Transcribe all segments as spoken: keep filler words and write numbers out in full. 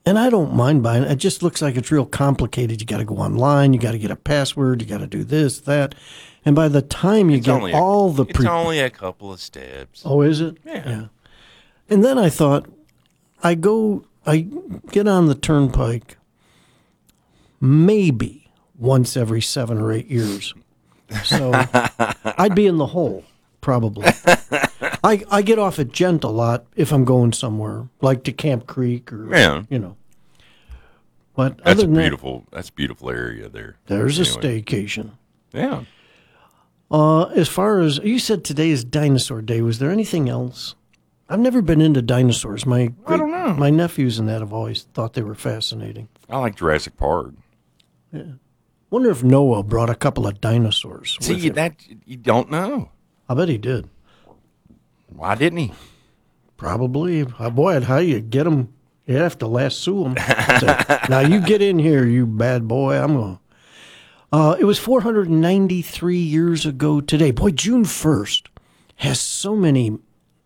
And I don't mind buying it. It just looks like it's real complicated. You got to go online. You got to get a password. You got to do this, that. And by the time you It's get only a- all the... It's pre- only a couple of steps. Oh, is it? Yeah. And then I thought, I go, I get on the turnpike maybe once every seven or eight years. So I'd be in the hole, probably. I, I get off at Gent a lot if I'm going somewhere, like to Camp Creek or, Yeah. you know. But That's other a than beautiful. That's a beautiful area there. that, there's Anyway. a staycation. Yeah. Uh, as far as, you said today is Dinosaur Day. Was there anything else? I've never been into dinosaurs. My great, I don't know. My nephews and that have always thought they were fascinating. I like Jurassic Park. Wonder if Noah brought a couple of dinosaurs with See him. that you don't know. I bet he did. Why didn't he? Probably. Uh, boy, how you get them? You have to lasso them. Now you get in here, you bad boy. I'm gonna. Uh, it was four hundred ninety-three years ago today. Boy, June first has so many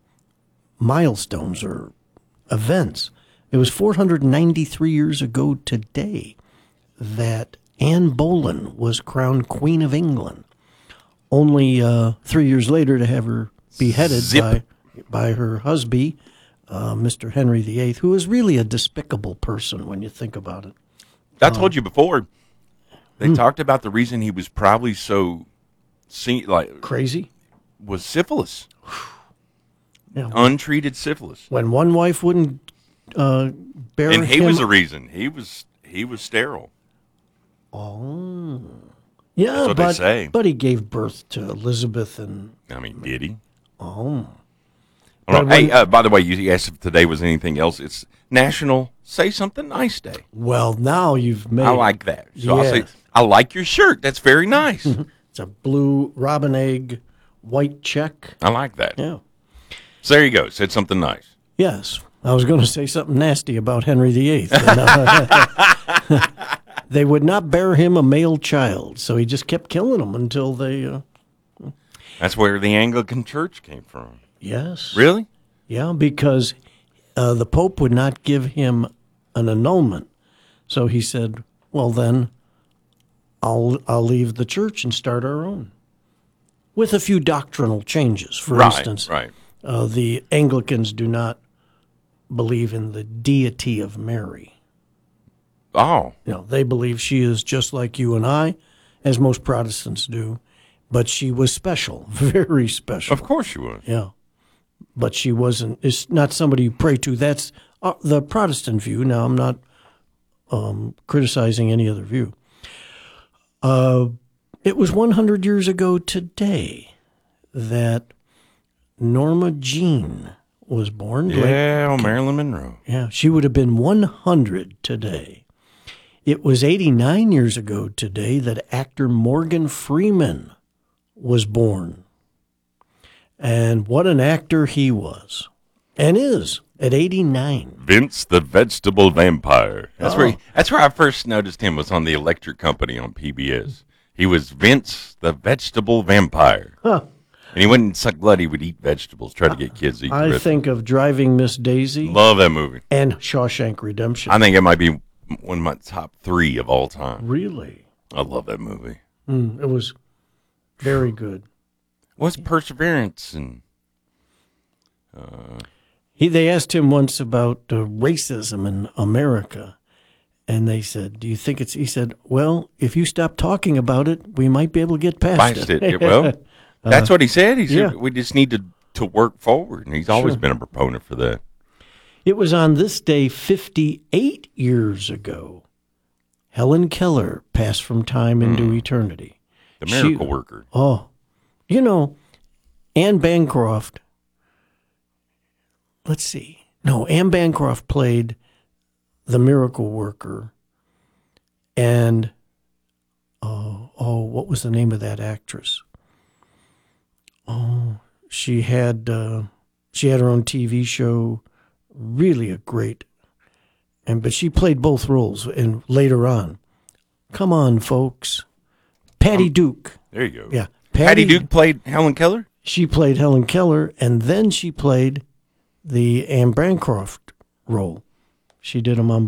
milestones or events. It was four hundred ninety-three years ago today that Anne Boleyn was crowned Queen of England. Only uh, three years later to have her beheaded Zip. by by her husband, uh, Mister Henry the Eighth, who was really a despicable person when you think about it. I told you before. They talked about the reason he was probably so, see, like, Crazy. was syphilis, Yeah. untreated syphilis, When one wife wouldn't uh, bear and he him. was the reason. He was he was sterile. Oh. Yeah, That's what they but, say. but he gave birth to Elizabeth and... I mean, did he? Oh. I don't know. But when- Hey, uh, by the way, you asked if today was anything else. It's National Say Something Nice Day. Well, now you've made... I like that. So I'll say, Yes. I like your shirt. That's very nice. It's a blue robin egg, white check. I like that. Yeah. So there you go. Said something nice. Yes. I was going to say something nasty about Henry the Eighth. but, uh, they would not bear him a male child, so he just kept killing them until they... Uh, That's where the Anglican Church came from. yes. Really? Yeah, because uh, the Pope would not give him an annulment. So he said, well, then I'll, I'll leave the church and start our own. With a few doctrinal changes. For Right, instance, right. Uh, the Anglicans do not believe in the deity of Mary. Oh, You know, they believe she is just like you and I, as most Protestants do, but she was special, very special. of course you would. Yeah. But she wasn't, it's not somebody you pray to. That's uh, the Protestant view. Now, I'm not um, criticizing any other view. Uh, it was one hundred years ago today that Norma Jean was born. Yeah, oh, Marilyn Monroe. Yeah, she would have been one hundred today. It was eighty-nine years ago today that actor Morgan Freeman was born. And what an actor he was, and is, at eighty-nine. Vince the Vegetable Vampire. That's Oh. where he, that's where I first noticed him was on the Electric Company on P B S. He was Vince the Vegetable Vampire. Huh. And he wouldn't suck blood, he would eat vegetables, try to get kids to eat the I rest of think of Driving Miss Daisy it. Love that movie. and Shawshank Redemption. I think it might be one of my top three of all time. Really? I love that movie. Mm, it was very good. What's Perseverance and He, they asked him once about uh, racism in America, and they said, do you think it's, he said, well, if you stop talking about it, we might be able to get past Past it. it? Well, that's what he said. He said yeah. we just need to, to work forward, and he's always Sure. been a proponent for that. It was on this day fifty-eight years ago, Helen Keller passed from time into eternity. The She- miracle worker. Oh, you know, Anne Bancroft, let's see. No, Anne Bancroft played the miracle worker. And, oh, oh, what was the name of that actress? Oh, she had, uh, she had her own T V show, really a great, and but she played both roles and later on. Come on, folks. Patty Duke. There you go. Yeah. Patty Duke played Helen Keller? She played Helen Keller, and then she played the Anne Bancroft role. She did them on